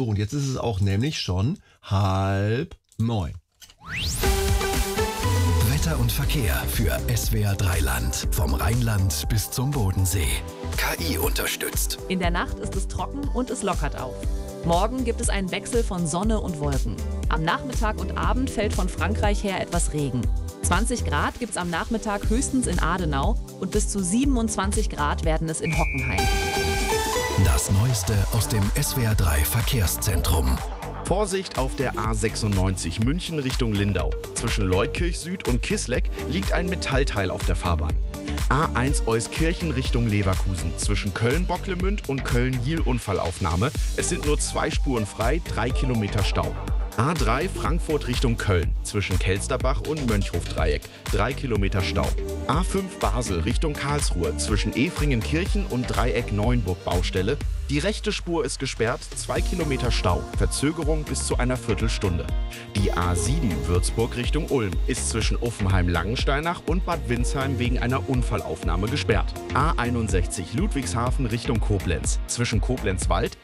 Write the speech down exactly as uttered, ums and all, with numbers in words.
So, und jetzt ist es auch nämlich schon halb neun. Wetter und Verkehr für S W R drei Land. Vom Rheinland bis zum Bodensee. K I unterstützt. In der Nacht ist es trocken und es lockert auf. Morgen gibt es einen Wechsel von Sonne und Wolken. Am Nachmittag und Abend fällt von Frankreich her etwas Regen. zwanzig Grad gibt es am Nachmittag höchstens in Adenau und bis zu siebenundzwanzig Grad werden es in Hockenheim. Das Neueste aus dem S W R drei Verkehrszentrum. Vorsicht auf der A sechsundneunzig München Richtung Lindau. Zwischen Leutkirch Süd und Kisleck liegt ein Metallteil auf der Fahrbahn. A eins Euskirchen Richtung Leverkusen. Zwischen Köln-Bocklemünd und Köln-Jiel Unfallaufnahme. Es sind nur zwei Spuren frei, drei Kilometer Stau. A drei Frankfurt Richtung Köln. Zwischen Kelsterbach und Mönchhofdreieck. drei Kilometer Stau. A fünf Basel Richtung Karlsruhe. Zwischen Efringenkirchen und Dreieck Neuenburg Baustelle. Die rechte Spur ist gesperrt, zwei Kilometer Stau. Verzögerung bis zu einer Viertelstunde. Die A sieben Würzburg Richtung Ulm ist zwischen Uffenheim-Langensteinach und Bad Windsheim wegen einer Unfallaufnahme gesperrt. A einundsechzig Ludwigshafen Richtung Koblenz. Zwischen Koblenz-Wald